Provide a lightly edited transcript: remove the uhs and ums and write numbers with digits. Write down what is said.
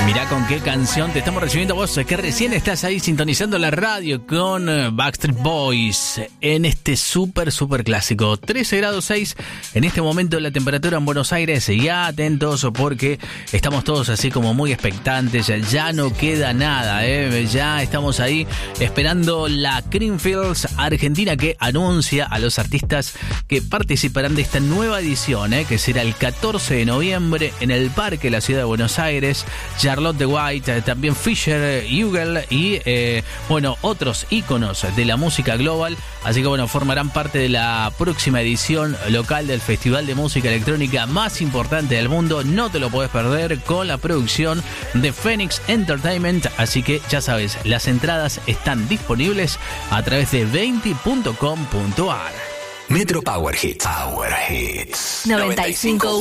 Mirá con qué canción te estamos recibiendo vos, que recién estás ahí sintonizando la radio con Backstreet Boys en este súper clásico. 13 grados 6 en este momento la temperatura en Buenos Aires. Y atentos porque estamos todos así como muy expectantes. Ya no queda nada, ya estamos ahí esperando la Creamfields Argentina, que anuncia a los artistas que participarán de esta nueva edición, que será el 14 de noviembre en el Parque de la Ciudad de Buenos Aires. Charlotte de White, también Fisher Hugel y otros íconos de la música global. Así que formarán parte de la próxima edición local del Festival de Música Electrónica más importante del mundo. No te lo podés perder, con la producción de Phoenix Entertainment. Así que ya sabes, las entradas están disponibles a través de 20.com.ar. Metro Power Hits. Power Hits 95.1.